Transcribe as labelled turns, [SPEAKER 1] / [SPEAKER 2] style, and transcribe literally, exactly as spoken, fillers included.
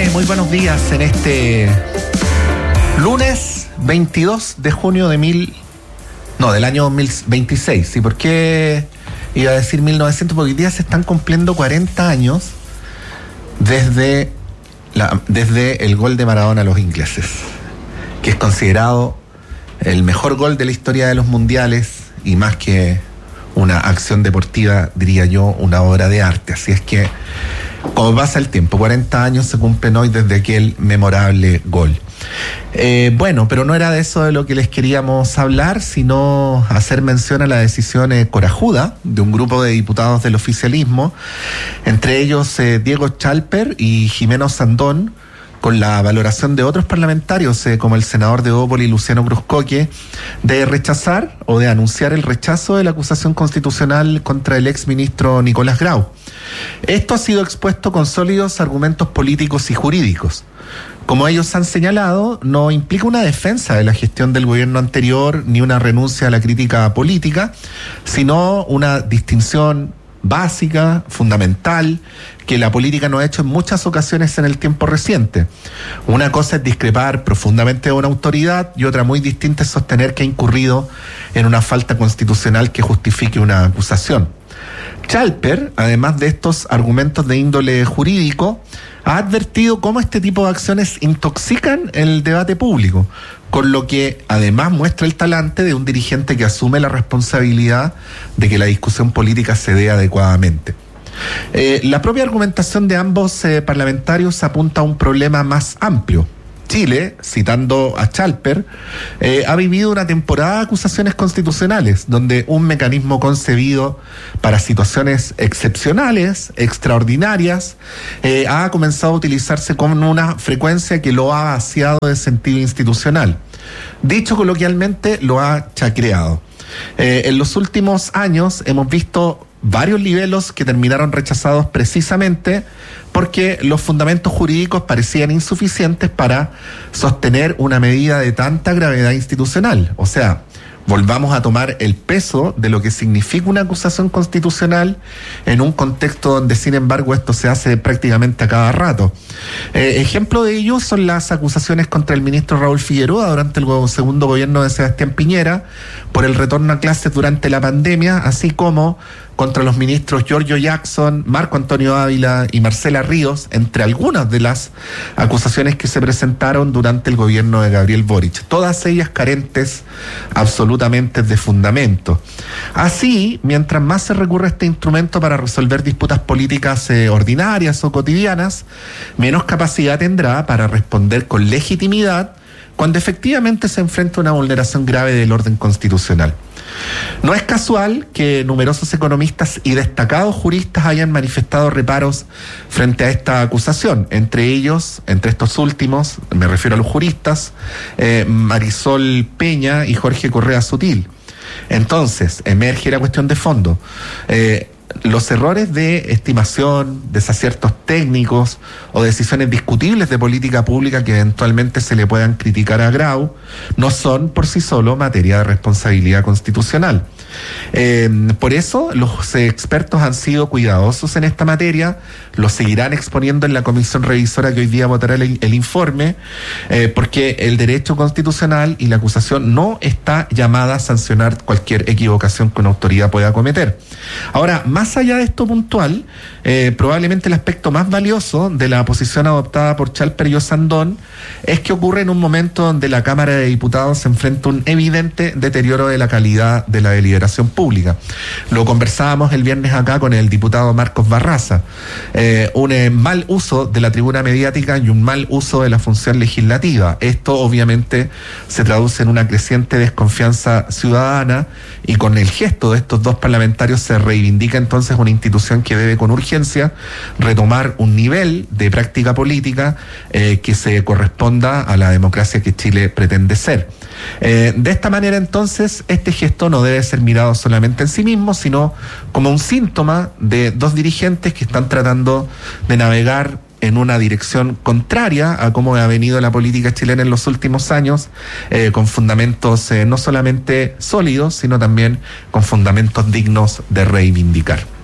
[SPEAKER 1] tardes, muy buenos días en este lunes veintidós de junio de mil, no, del año dos mil veintiséis. ¿Y por qué iba a decir mil novecientos? Porque hoy día se están cumpliendo cuarenta años desde, la, desde el gol de Maradona a los ingleses, que es considerado el mejor gol de la historia de los mundiales y más que una acción deportiva, diría yo, una obra de arte. Así es que, como pasa el tiempo, cuarenta años se cumplen hoy desde aquel memorable gol. Eh, bueno, pero no era de eso de lo que les queríamos hablar, sino hacer mención a la decisión eh, corajuda de un grupo de diputados del oficialismo, entre ellos eh, Diego Chalper y Jimeno Sandón, con la valoración de otros parlamentarios, eh, como el senador de Ópoli, Luciano Cruzcoque, de rechazar o de anunciar el rechazo de la acusación constitucional contra el exministro Nicolás Grau. Esto ha sido expuesto con sólidos argumentos políticos y jurídicos. Como ellos han señalado, no implica una defensa de la gestión del gobierno anterior ni una renuncia a la crítica política, sino una distinción básica, fundamental, que la política no ha hecho en muchas ocasiones en el tiempo reciente. Una cosa es discrepar profundamente de una autoridad y otra muy distinta es sostener que ha incurrido en una falta constitucional que justifique una acusación. Chalper, además de estos argumentos de índole jurídico, ha advertido cómo este tipo de acciones intoxican el debate público, con lo que además muestra el talante de un dirigente que asume la responsabilidad de que la discusión política se dé adecuadamente. Eh, la propia argumentación de ambos eh, parlamentarios apunta a un problema más amplio. Chile, citando a Chalper, eh, ha vivido una temporada de acusaciones constitucionales, donde un mecanismo concebido para situaciones excepcionales, extraordinarias, eh, ha comenzado a utilizarse con una frecuencia que lo ha vaciado de sentido institucional. Dicho coloquialmente, lo ha chacreado. Eh, en los últimos años hemos visto varios libelos que terminaron rechazados precisamente porque los fundamentos jurídicos parecían insuficientes para sostener una medida de tanta gravedad institucional. O sea, volvamos a tomar el peso de lo que significa una acusación constitucional en un contexto donde, sin embargo, esto se hace prácticamente a cada rato. Eh, ejemplo de ello son las acusaciones contra el ministro Raúl Figueroa durante el segundo gobierno de Sebastián Piñera por el retorno a clases durante la pandemia, así como contra los ministros Giorgio Jackson, Marco Antonio Ávila y Marcela Ríos, entre algunas de las acusaciones que se presentaron durante el gobierno de Gabriel Boric, todas ellas carentes absolutamente de fundamento. Así, mientras más se recurre a este instrumento para resolver disputas políticas eh, ordinarias o cotidianas, menos capacidad tendrá para responder con legitimidad cuando efectivamente se enfrenta a una vulneración grave del orden constitucional. No es casual que numerosos economistas y destacados juristas hayan manifestado reparos frente a esta acusación, entre ellos, entre estos últimos, me refiero a los juristas, eh, Marisol Peña y Jorge Correa Sutil. Entonces, emerge la cuestión de fondo. Eh, Los errores de estimación, desaciertos técnicos o decisiones discutibles de política pública que eventualmente se le puedan criticar a Grau no son por sí solo materia de responsabilidad constitucional. Eh, por eso los expertos han sido cuidadosos en esta materia, lo seguirán exponiendo en la comisión revisora que hoy día votará el, el informe, eh, porque el derecho constitucional y la acusación no está llamada a sancionar cualquier equivocación que una autoridad pueda cometer. Ahora, más allá de esto puntual, eh, probablemente el aspecto más valioso de la posición adoptada por Chalper y Sandón es que ocurre en un momento donde la Cámara de Diputados se enfrenta a un evidente deterioro de la calidad de la deliberación pública. Lo conversábamos el viernes acá con el diputado Marcos Barraza. Eh, un eh, mal uso de la tribuna mediática y un mal uso de la función legislativa. Esto obviamente se traduce en una creciente desconfianza ciudadana y con el gesto de estos dos parlamentarios se reivindica entonces una institución que debe con urgencia retomar un nivel de práctica política eh, que se corresponda a la democracia que Chile pretende ser. Eh, de esta manera entonces este gesto no debe ser mirado solamente en sí mismo, sino como un síntoma de dos dirigentes que están tratando de navegar en una dirección contraria a cómo ha venido la política chilena en los últimos años, eh, con fundamentos eh, no solamente sólidos, sino también con fundamentos dignos de reivindicar.